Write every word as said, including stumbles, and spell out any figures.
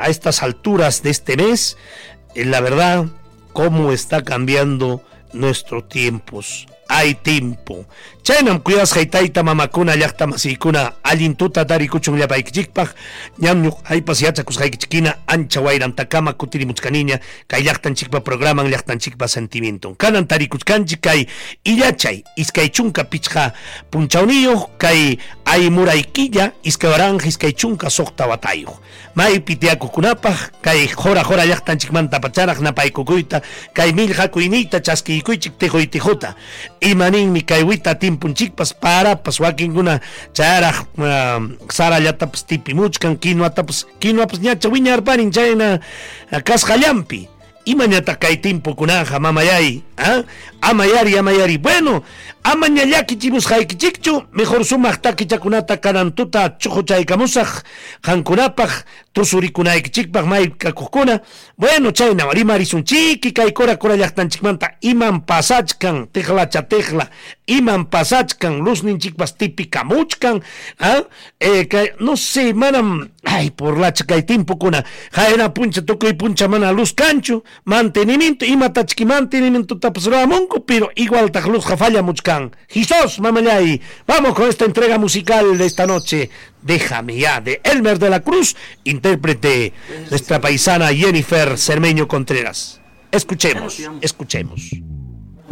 a estas alturas de este mes, eh, la verdad, cómo está cambiando nuestros tiempos. Hay tiempo. Chaynam cuidas haytaita mamakuna llaqta masiykuna allintuta tarikuchun llapaykichisqpaq ñamñuq haypas yachakusqaykichikina ancha wayrantakama kutirimuchkaniña kay llaqtanchikpa programan llaqtanchikpa sentimienton kanan tarikuchkanchik kay illachay iskay chunka pichqa punchawniyuq kay aymuraykilla iskay waranja iskay chunka suqta watayuq maypi tiyakukunapaq kay jora jora llaqtanchikmanta apacharaq napaykukuyta kay millqakuyniyta chaskiykuchik tiquytijuta imaninmi kay wita timpunchikpas parapas wakinkuna charaq uh, sarallatapas tipimuchkan kinuatapas kinuapas ñacha wiñarparin chayna uh, kasqallampi imañata kay timpukunaqa mamayay ¿ah? amayari amayari bueno amaña llakichimusqaykichikchu mejor sumaq takichakunata kanantuta chuquchaykamusaq qankunapaq tusurikunaykichisqpaq maykakuqkuna bueno chayna rimarisunchiki kay kora kora llaqtanchikmanta iman pasachkan tiqlacha tiqla iman pasachkan luzninchikpas tipikamuchkan ¿ah? eh, kay, no sé manam ay por lacha kay timpukuna hayna puncha tukuy puncha mana luz kanchu mantenimiento imatachki mantenimiento tapas ramonco pero igual ta luz falla muchkan Jesús mamayay vamos con esta entrega musical de esta noche. Déjame ya, de Elmer de la Cruz, intérprete nuestra paisana Jennifer Cermeño Contreras. Escuchemos, escuchemos.